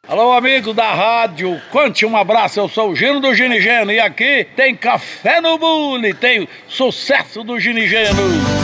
Alô, amigos da rádio, conte um abraço, eu sou o Gino do Ginigeno e aqui tem café no bule, tem sucesso do Ginigeno.